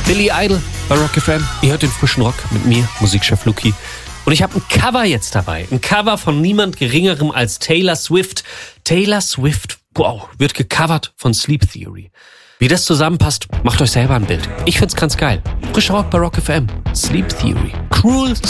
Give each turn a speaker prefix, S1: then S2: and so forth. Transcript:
S1: Billy Idol bei Rock FM. Ihr hört den frischen Rock mit mir, Musikchef Luki. Und ich habe ein Cover jetzt dabei. Ein Cover von niemand Geringerem als Taylor Swift. Taylor Swift, wow, wird gecovert von Sleep Theory. Wie das zusammenpasst, macht euch selber ein Bild. Ich find's ganz geil. Frischer Rock bei Rock FM. Sleep Theory. Cruel